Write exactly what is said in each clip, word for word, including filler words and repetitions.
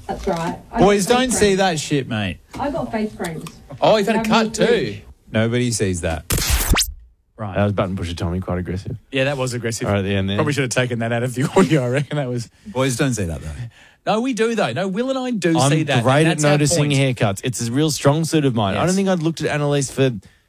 That's right. I Boys, got don't face see creams. that shit, mate. I got face creams. Oh, you've had a Have cut me too. Nobody sees that. Right. That was button pusher Tommy, quite aggressive. Yeah, that was aggressive. All right, at the end there. Probably should have taken that out of the audio, I reckon. That was. Boys don't see that, though. No, we do, though. No, Will and I do I'm see that. great and at that's our noticing point. haircuts. It's a real strong suit of mine. I Yes. don't think I'd looked at Annalise for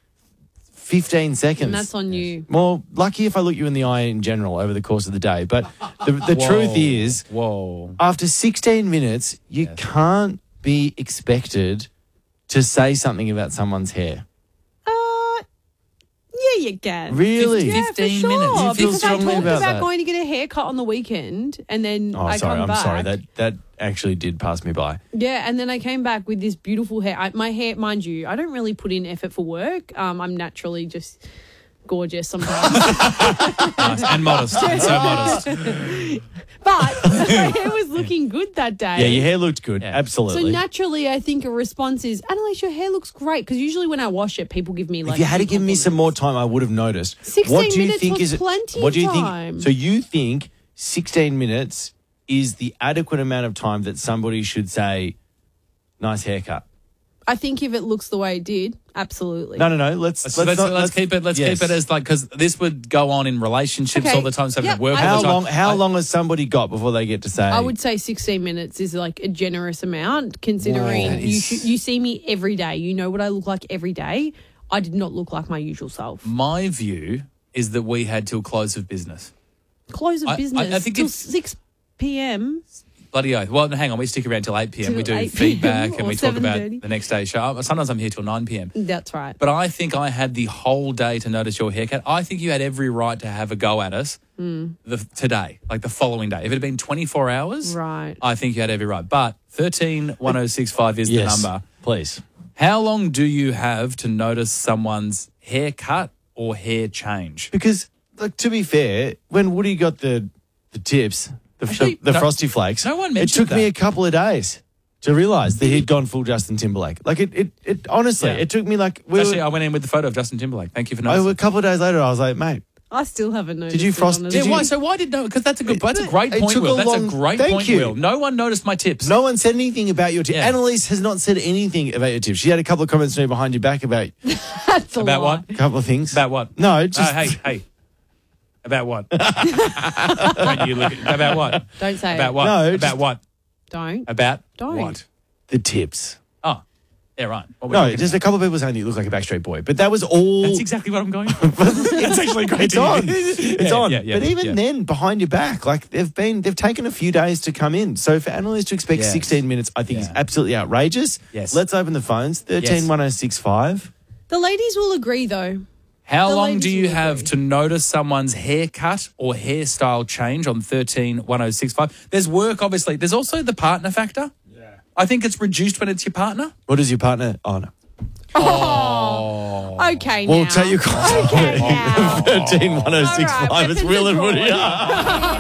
fifteen seconds. And that's on you. Well, lucky if I look you in the eye in general over the course of the day. But the, the Whoa. truth is, Whoa. after sixteen minutes, you Yes. can't be expected to say something about someone's hair. Uh, yeah, you can. Really? Yeah, fifteen for sure. minutes. You feel because I strongly talked about about, that? going to get a haircut on the weekend, and then Oh, I sorry. come I'm back. sorry. That that actually did pass me by. Yeah, and then I came back with this beautiful hair. I, my hair, mind you, I don't really put in effort for work. Um, I'm naturally just gorgeous sometimes. Nice. And modest. And so modest. But my hair was looking good that day. Yeah, your hair looked good. Yeah. So Absolutely. naturally, I think a response is, Annalise, your hair looks great. Because usually when I wash it, people give me like. if you had to big give me some more compliments. time, I would have noticed. sixteen what do you minutes think was is it? plenty What do you of think? time. So you think sixteen minutes is the adequate amount of time that somebody should say, "Nice haircut"? I think if it looks the way it did, absolutely. No, no, no. Let's Let's, let's, let's, not, let's keep it. Let's yes. keep it as like because this would go on in relationships Okay. all the time. So Yep, work I- all How the time. long? How I- long has somebody got before they get to say? I would say sixteen minutes is like a generous amount considering Whoa, that you is- sh- you see me every day. You know what I look like every day. I did not look like my usual self. My view is that we had till close of business. Close of I- I- business I think till it's- six p.m. Bloody oath. Well, hang on. We stick around till eight p.m. Till We do eight p.m. feedback and or we talk about seven thirty. the next day's show. Sometimes I'm here till nine p.m. That's right. But I think I had the whole day to notice your haircut. I think you had every right to have a go at us Hmm. the, today, like the following day. If it had been twenty-four hours, Right. I think you had every right. But thirteen one oh six five is yes, the number. please. How long do you have to notice someone's haircut or hair change? Because, like, to be fair, when Woody got the the tips, the, Actually, the, the no- frosty flakes, no one it mentioned took me that. a couple of days to realise that he'd gone full Justin Timberlake. Like, it, it, it honestly, Yeah. it took me like we Actually, were, I went in with the photo of Justin Timberlake. Thank you for I, noticing. a couple of days later, I was like, mate, I still haven't noticed. you it, frost- honestly. yeah, did you- why? So why did no? Because that's a good. That's a great It point, took Will. a That's long- a great Thank point, you. Will. No one noticed my tips. no one said anything about your tips. Yeah. Annalise has not said anything about your tips. She had a couple of comments to me behind your back about That's a About lie. what? a couple of things. About what? No, just Uh, hey, hey. About what? Don't you look at, about what? Don't say About it. what? No, about just- what? Don't. About Don't. what? the tips. Oh, yeah, right. What we're No, talking just a about. couple of people saying you look like a Backstreet Boy, but that was all. That's exactly what I'm going for. That's actually great. It's to on. hear. It's Yeah, on. yeah, yeah, but even yeah. then, behind your back, like they've been, they've taken a few days to come in. So for Annalise to expect Yes. sixteen minutes, I think is Yeah. absolutely outrageous. Yes. Let's open the phones. Thirteen one zero six five. The ladies will agree, though. How The long ladies do you will have agree. to notice someone's haircut or hairstyle change on thirteen one oh six five? There's work, obviously. There's also the partner factor. Yeah. I think it's reduced when it's your partner. What is your partner? Oh no. Okay, We'll now. take your call. Okay, now. Thirteen one zero six All five. right, It's Will and weapons Woody. are drawn.